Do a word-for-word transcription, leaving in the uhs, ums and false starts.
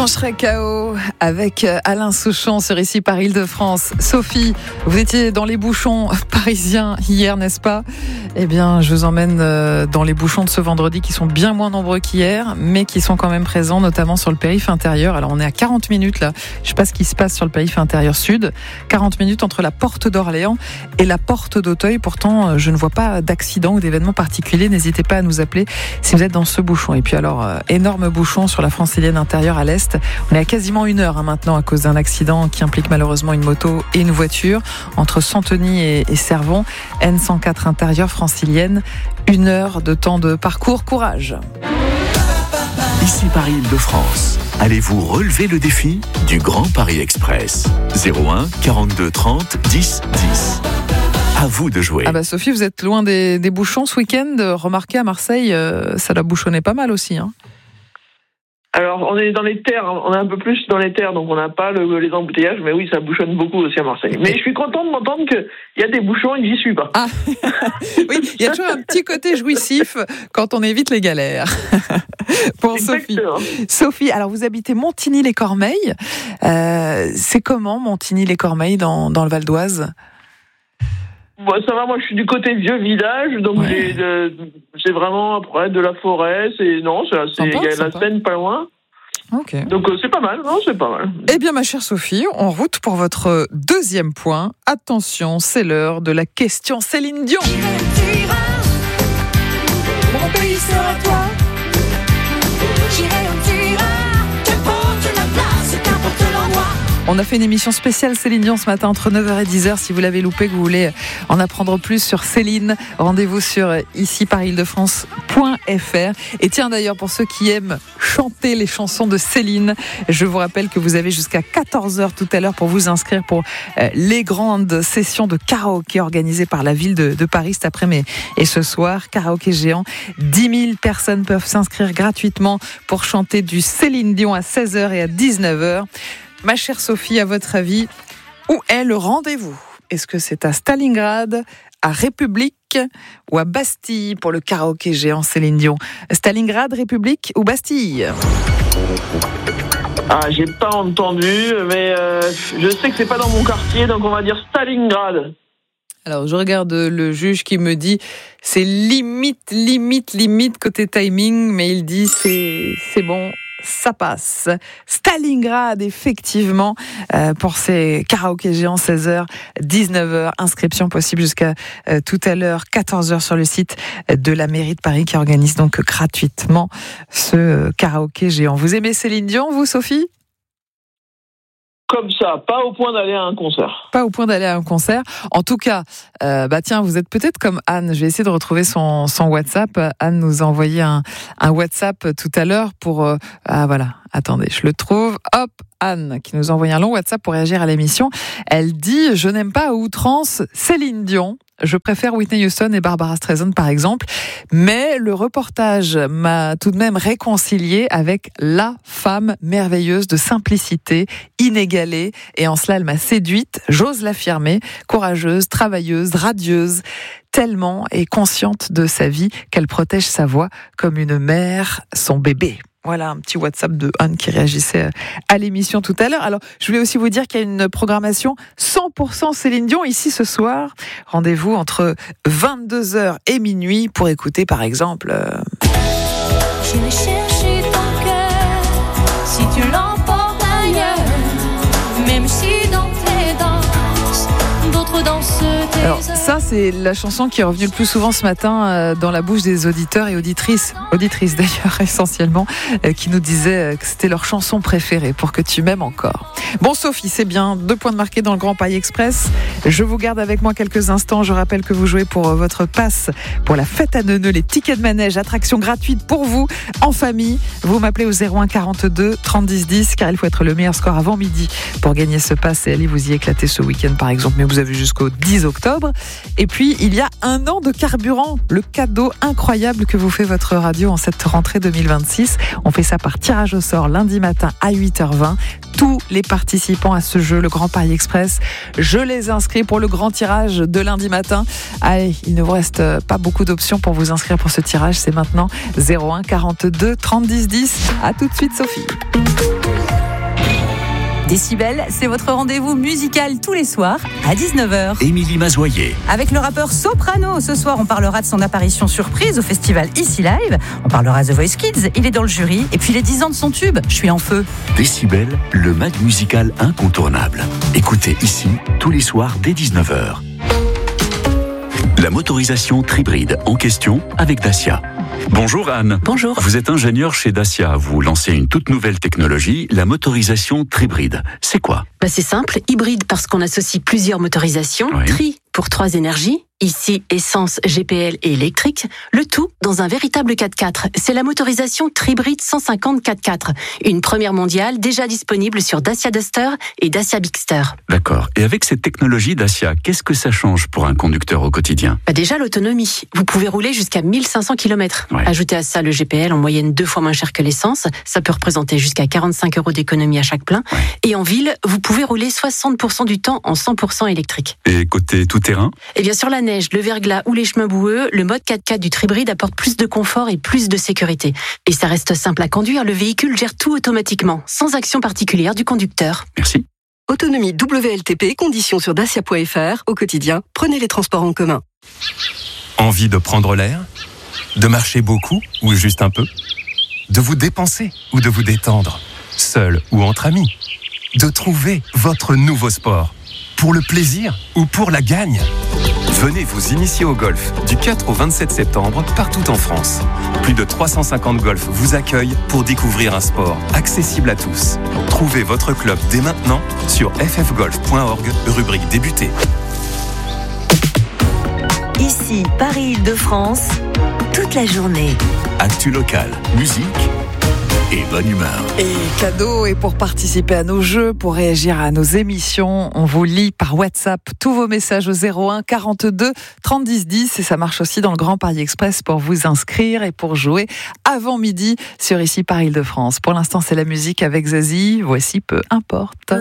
serait K O avec Alain Souchon sur Ici par Île-de-France. Sophie, vous étiez dans les bouchons parisiens hier, n'est-ce pas ? Eh bien, je vous emmène dans les bouchons de ce vendredi qui sont bien moins nombreux qu'hier, mais qui sont quand même présents, notamment sur le périph' intérieur. Alors, on est à quarante minutes là. Je ne sais pas ce qui se passe sur le périph' intérieur sud. quarante minutes entre la porte d'Orléans et la porte d'Auteuil. Pourtant, je ne vois pas d'accident ou d'événement particulier. N'hésitez pas à nous appeler si vous êtes dans ce bouchon. Et puis alors, euh, énorme bouchon sur la francilienne intérieure à l'est. On est à quasiment une heure hein, maintenant à cause d'un accident qui implique malheureusement une moto et une voiture entre Santeny et, et Cervon. N cent quatre intérieure francilienne. Une heure de temps de parcours. Courage. Ici Paris Île-de-France. Allez-vous relever le défi du Grand Paris Express ? zéro un quarante-deux trente dix dix. À vous de jouer. Ah bah Sophie, vous êtes loin des, des bouchons ce week-end. Remarquez à Marseille, euh, ça doit bouchonner pas mal aussi. Hein. Alors, on est dans les terres, on est un peu plus dans les terres, donc on n'a pas le, les embouteillages, mais oui, ça bouchonne beaucoup aussi à Marseille. Mais je suis content de m'entendre qu'il y a des bouchons et que j'y suis pas. Ah, oui, il y a toujours un petit côté jouissif quand on évite les galères. Pour Sophie. Sophie, alors vous habitez Montigny-les-Cormeilles. Euh, c'est comment Montigny-les-Cormeilles dans, dans le Val d'Oise ? Bon, ça va, moi je suis du côté vieux village, donc ouais. j'ai de, c'est vraiment près de la forêt, c'est non, c'est assez, il y a la Seine pas loin. Okay. Donc euh, c'est pas mal, non, c'est pas mal. Eh bien ma chère Sophie, en route pour votre deuxième point. Attention, c'est l'heure de la question Céline Dion. Mon pays sera toi. J'irai où tu iras, qu'importe la place, qu'importe l'endroit. On a fait une émission spéciale Céline Dion ce matin entre neuf heures et dix heures. Si vous l'avez loupé, que vous voulez en apprendre plus sur Céline, rendez-vous sur ici par île de france point f r. Et tiens d'ailleurs, pour ceux qui aiment chanter les chansons de Céline, je vous rappelle que vous avez jusqu'à quatorze heures tout à l'heure pour vous inscrire pour les grandes sessions de karaoké organisées par la ville de, de Paris cet après-midi et ce soir. Karaoké géant, dix mille personnes peuvent s'inscrire gratuitement pour chanter du Céline Dion à seize heures et à dix-neuf heures. Ma chère Sophie, à votre avis, où est le rendez-vous ? Est-ce que c'est à Stalingrad, à République ou à Bastille pour le karaoké géant Céline Dion ? Stalingrad, République ou Bastille ? Ah, j'ai pas entendu, mais euh, je sais que c'est pas dans mon quartier, donc on va dire Stalingrad. Alors, je regarde le juge qui me dit c'est limite, limite, limite côté timing, mais il dit c'est, c'est bon. Ça passe. Stalingrad, effectivement, euh, pour ces karaokés géants, seize heures, dix-neuf heures. Inscription possible jusqu'à euh, tout à l'heure, quatorze heures sur le site de la mairie de Paris qui organise donc gratuitement ce euh, karaoké géant. Vous aimez Céline Dion, vous, Sophie ? Comme ça, pas au point d'aller à un concert. Pas au point d'aller à un concert. En tout cas, euh, bah tiens, vous êtes peut-être comme Anne. Je vais essayer de retrouver son, son WhatsApp. Anne nous a envoyé un, un WhatsApp tout à l'heure pour... Euh, ah voilà, attendez, je le trouve. Hop, Anne qui nous a envoyé un long WhatsApp pour réagir à l'émission. Elle dit « Je n'aime pas à outrance Céline Dion. Je préfère Whitney Houston et Barbara Streisand par exemple, mais le reportage m'a tout de même réconcilié avec la femme merveilleuse de simplicité, inégalée, et en cela elle m'a séduite, j'ose l'affirmer, courageuse, travailleuse, radieuse, tellement et consciente de sa vie qu'elle protège sa voix comme une mère son bébé. » Voilà un petit WhatsApp de Anne qui réagissait à l'émission tout à l'heure. Alors, je voulais aussi vous dire qu'il y a une programmation cent pour cent Céline Dion ici ce soir. Rendez-vous entre vingt-deux heures et minuit pour écouter par exemple... Euh... Je vais chercher ton cœur si tu l'emportes ailleurs, même si dans tes danses, d'autres dansent tes Alors ça, c'est la chanson qui est revenue le plus souvent ce matin euh, dans la bouche des auditeurs et auditrices, auditrices d'ailleurs essentiellement, euh, qui nous disaient que c'était leur chanson préférée, Pour que tu m'aimes encore. Bon Sophie, c'est bien, deux points de marqués dans le Grand Paris Express. Je vous garde avec moi quelques instants. Je rappelle que vous jouez pour votre passe pour la fête à Neuneu, les tickets de manège, attraction gratuite pour vous, en famille. Vous m'appelez au zéro un quarante-deux trente dix dix, car il faut être le meilleur score avant midi pour gagner ce pass et aller vous y éclater ce week-end par exemple. Mais vous avez jusqu'au dix octobre. Et puis, il y a un an de carburant, le cadeau incroyable que vous fait votre radio en cette rentrée deux mille vingt-six. On fait ça par tirage au sort lundi matin à huit heures vingt. Tous les participants à ce jeu, le Grand Paris Express, je les inscris pour le grand tirage de lundi matin. Allez, il ne vous reste pas beaucoup d'options pour vous inscrire pour ce tirage. C'est maintenant zéro un quarante-deux trente dix dix. À tout de suite, Sophie. Décibel, c'est votre rendez-vous musical tous les soirs à dix-neuf heures. Émilie Mazoyer. Avec le rappeur Soprano, ce soir on parlera de son apparition surprise au festival Ici Live. On parlera de The Voice Kids, il est dans le jury. Et puis les dix ans de son tube, Je suis en feu. Décibel, le mag musical incontournable. Écoutez ici, tous les soirs dès dix-neuf heures. La motorisation Tribride en question avec Dacia. Bonjour Anne. Bonjour. Vous êtes ingénieure chez Dacia. Vous lancez une toute nouvelle technologie, la motorisation Tribride. C'est quoi ? Bah c'est simple, hybride parce qu'on associe plusieurs motorisations, Oui. tri pour trois énergies, ici essence, G P L et électrique, le tout dans un véritable quatre-quatre. C'est la motorisation Tribride cent cinquante quatre-quatre, une première mondiale déjà disponible sur Dacia Duster et Dacia Bigster. D'accord. Et avec cette technologie Dacia, qu'est-ce que ça change pour un conducteur au quotidien ? Bah déjà l'autonomie, vous pouvez rouler jusqu'à mille cinq cents kilomètres. Ouais. Ajoutez à ça le G P L en moyenne deux fois moins cher que l'essence, ça peut représenter jusqu'à quarante-cinq euros d'économie à chaque plein. Ouais. Et en ville, vous pouvez rouler soixante pour cent du temps en cent pour cent électrique. Et côté tout-terrain ? Et bien sur la neige, le verglas ou les chemins boueux, le mode quatre-quatre du Tribride apporte plus de confort et plus de sécurité. Et ça reste simple à conduire, le véhicule gère tout automatiquement, sans action particulière du conducteur. Merci. Autonomie W L T P, conditions sur dacia point f r. Au quotidien, prenez les transports en commun. Envie de prendre l'air ? De marcher beaucoup ou juste un peu ? De vous dépenser ou de vous détendre ? Seul ou entre amis ? De trouver votre nouveau sport ? Pour le plaisir ou pour la gagne ? Venez vous initier au golf du quatre au vingt-sept septembre partout en France. Plus de trois cent cinquante golfs vous accueillent pour découvrir un sport accessible à tous. Trouvez votre club dès maintenant sur f f golf point org, rubrique débuter. Ici, Paris-Île-de-France, toute la journée. Actu locale, musique et bonne humeur. Et cadeaux, et pour participer à nos jeux, pour réagir à nos émissions, on vous lit par WhatsApp tous vos messages au zéro un quarante-deux trente dix dix, et ça marche aussi dans le Grand Paris Express pour vous inscrire et pour jouer avant midi sur Ici Paris Île-de-France. Pour l'instant, c'est la musique avec Zazie. Voici Peu importe.